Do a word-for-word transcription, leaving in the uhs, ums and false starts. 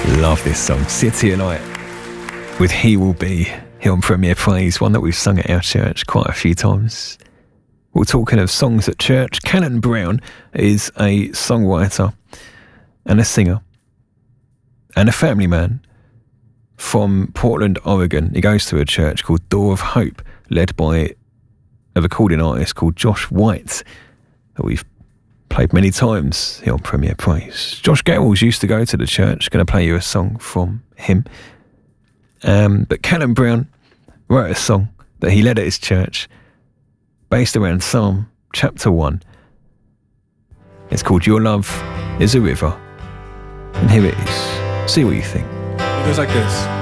Love this song, City of Light, with He Will Be, here on Premier Praise, one that we've sung at our church quite a few times. We're talking of songs at church. Cannon Brown is a songwriter and a singer and a family man from Portland, Oregon. He goes to a church called Door of Hope, led by a recording artist called Josh White, that we've played many times here on Premier Praise. Josh Garrels used to go to the church. Going to play you a song from him. Um, but Cannon Brown wrote a song that he led at his church based around Psalm chapter one. It's called Your Love is a River. And here it is. See what you think. It goes like this.